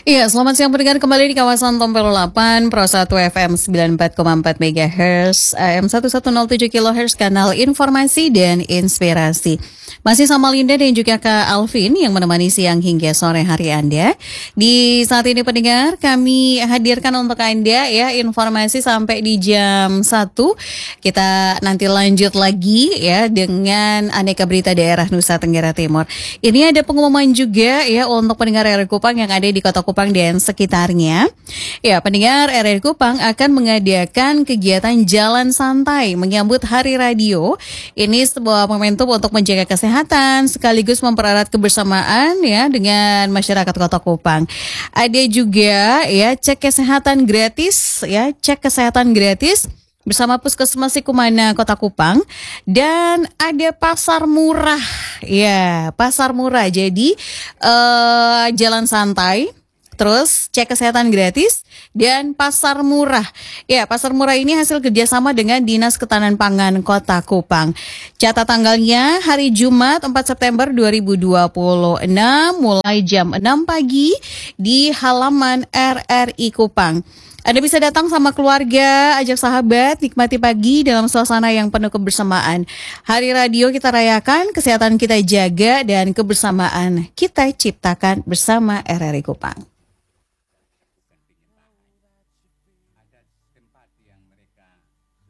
Iya, selamat siang pendengar kembali di kawasan Tompel 8, Pro 1 FM 94,4 MHz, AM 1107 kHz, kanal informasi dan inspirasi. Masih sama Linda dan juga Kak Alvin yang menemani siang hingga sore hari Anda. Di saat ini pendengar, kami hadirkan untuk Anda ya informasi sampai di jam 1. Kita nanti lanjut lagi ya dengan aneka berita daerah Nusa Tenggara Timur. Ini ada pengumuman juga ya untuk pendengar RRI Kupang yang ada di Kota Kupang dan sekitarnya. Ya, pendengar RRI Kupang akan mengadakan kegiatan jalan santai menyambut Hari Radio. Ini sebuah momentum untuk menjaga kesehatan sekaligus mempererat kebersamaan ya dengan masyarakat Kota Kupang. Ada juga ya cek kesehatan gratis bersama Puskesmas Sikumana Kota Kupang, dan ada pasar murah. Ya, pasar murah. Jadi jalan santai, terus cek kesehatan gratis, dan pasar murah. Ya, pasar murah ini hasil kerjasama dengan Dinas Ketahanan Pangan Kota Kupang. Catat tanggalnya hari Jumat 4 September 2026 mulai jam 6 pagi di halaman RRI Kupang. Anda bisa datang sama keluarga, ajak sahabat, nikmati pagi dalam suasana yang penuh kebersamaan. Hari Radio kita rayakan, kesehatan kita jaga, dan kebersamaan kita ciptakan bersama RRI Kupang.